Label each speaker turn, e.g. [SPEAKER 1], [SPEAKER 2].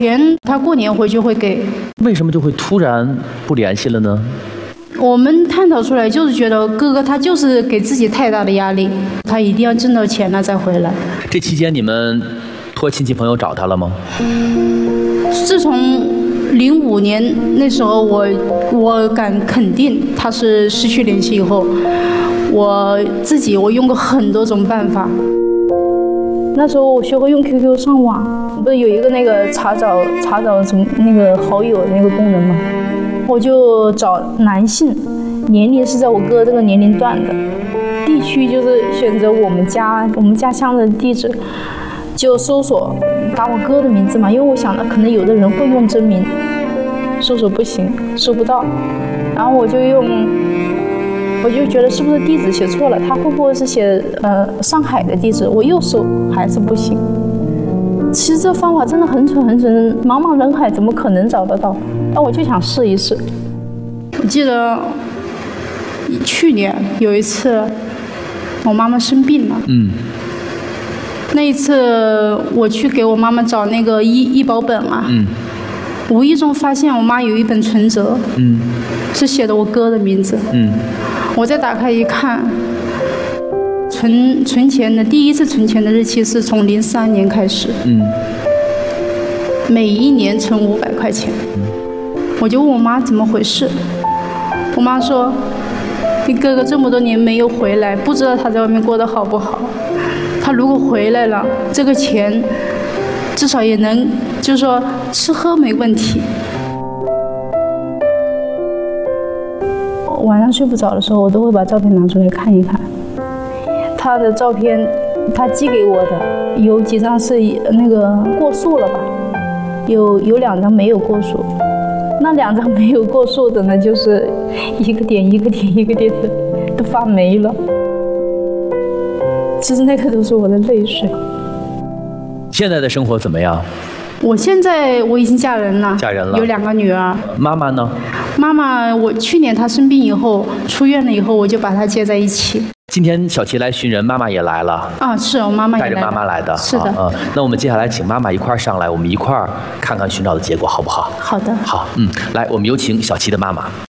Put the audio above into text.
[SPEAKER 1] 钱他过年回去会给。
[SPEAKER 2] 为什么就会突然不联系了呢？
[SPEAKER 1] 我们探讨出来就是觉得哥哥他就是给自己太大的压力，他一定要挣到钱了再回来。
[SPEAKER 2] 这期间你们托亲戚朋友找他了吗？
[SPEAKER 1] 自从05年那时候我敢肯定他是失去联系以后，我用过很多种办法。那时候我学会用 QQ 上网，不是有一个那个查找什么那个好友那个功能吗？我就找男性，年龄是在我哥这个年龄段的，地区就是选择我们家乡的地址，就搜索打我哥的名字嘛，因为我想的可能有的人会用真名，搜索不行，搜不到，然后我就觉得是不是地址写错了，他会不会是写上海的地址？我又搜还是不行。其实这方法真的很蠢很蠢，茫茫人海怎么可能找得到？那我就想试一试。我记得去年有一次，我妈妈生病了。那一次我去给我妈妈找那个医保本啊。无意中发现我妈有一本存折。是写的我哥的名字。我再打开一看，存钱的第一次存钱的日期是从03年开始。每一年存500块钱。我就问我妈怎么回事，我妈说你哥哥这么多年没有回来，不知道他在外面过得好不好，他如果回来了，这个钱至少也能就是说吃喝没问题。晚上睡不着的时候，我都会把照片拿出来看一看。他的照片，他寄给我的有几张是那个过数了吧，有2张没有过数。那2张没有过数的呢，就是一个点一个点一个点的都发霉了。其实那个都是我的泪水。
[SPEAKER 2] 现在的生活怎么样？
[SPEAKER 1] 我已经嫁人了，有2个女儿。妈妈呢？妈妈，我去年她生病以后出院了以后，我就把她接在一起。
[SPEAKER 2] 今天小齐来寻人，妈妈也来了。
[SPEAKER 1] 是我妈妈也来了，
[SPEAKER 2] 带着妈妈来的。
[SPEAKER 1] 是的。
[SPEAKER 2] 那我们接下来请妈妈一块儿上来，我们一块儿看看寻找的结果，好不好？
[SPEAKER 1] 好的。
[SPEAKER 2] 好，来，我们有请小齐的妈妈。